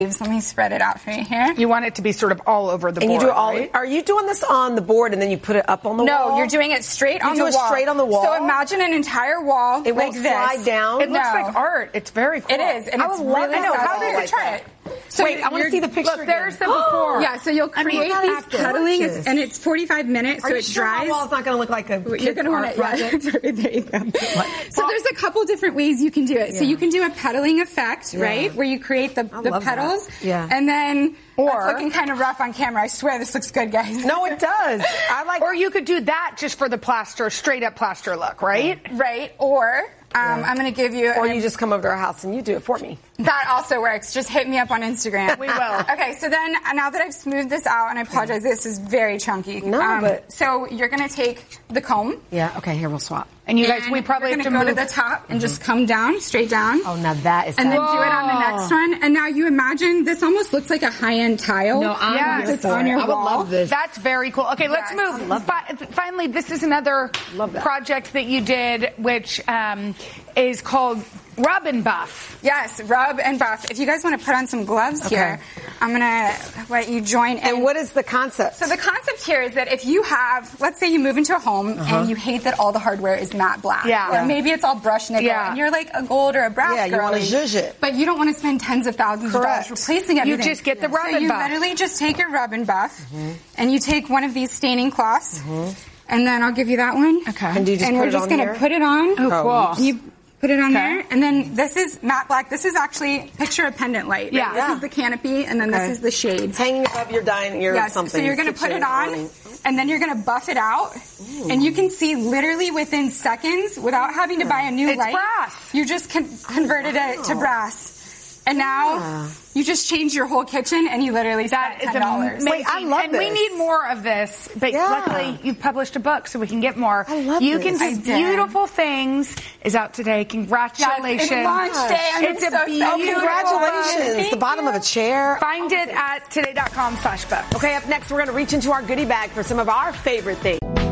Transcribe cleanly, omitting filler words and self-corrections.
Let me spread it out for you here. You want it to be sort of all over the board, you do all. right? Are you doing this on the board and then you put it up on the wall? No, you're doing it straight on the wall. You do it straight on the wall? So imagine an entire wall it like won't this. slide down? It looks like art. It's very cool. It is. And it's really How subtle. did you try it? So wait, I want to see the picture. Look, there's the before. Yeah, so you'll create these pedaling, and it's 45 minutes, so it dries. My wall's not going to look like a You're going to want it. project. Yeah. There you go. So there's a couple different ways you can do it. So you can do a pedaling effect, right, where you create the pedals, and then it's looking kind of rough on camera. I swear this looks good, guys. No, it does. I like. Or you could do that just for the plaster, straight up plaster look, right? Right. Or I'm going to give you. Or you just come over to our house and you do it for me. That also works. Just hit me up on Instagram. We will. Okay, so then now that I've smoothed this out, and I apologize, this is very chunky. But so you're going to take the comb. Yeah. Okay. Here we'll swap. And you guys, we probably have to go move to the top and just come down, straight down. Oh, now that is. And then do it on the next one. And now you imagine this almost looks like a high-end tile. No, it's on your wall. I would love this. That's very cool. Okay, let's move. Finally, this is another project that you did, which is called Rub and Buff. Yes, rub and buff. If you guys want to put on some gloves here, I'm going to let you join in. And what is the concept? So the concept here is that if you have, let's say you move into a home and you hate that all the hardware is matte black. Or maybe it's all brushed nickel and you're like a gold or a brass girl. You want to zhuzh it. But you don't want to spend tens of thousands of dollars replacing everything. You just get the rub and buff. So you literally just take your rub and buff and you take one of these staining cloths and then I'll give you that one. Okay. And do you just we're just going to put it on. Oh, cool. You put it on there, and then this is matte black. This is actually picture a pendant light. Right? This is the canopy, and then this is the shade. It's hanging above your dining or something. So you're going to put it on, and then you're going to buff it out, and you can see literally within seconds, without having to buy a new light, brass. You just converted it to brass. And now you just changed your whole kitchen, and you literally spent $10. Wait, I love this. We need more of this. But luckily, you've published a book, so we can get more. I love You this. Can do Beautiful Things is out today. Congratulations. It's launch day. It's a beautiful congratulations. The bottom of a chair. Find it at today.com/book. Okay, up next, we're going to reach into our goodie bag for some of our favorite things.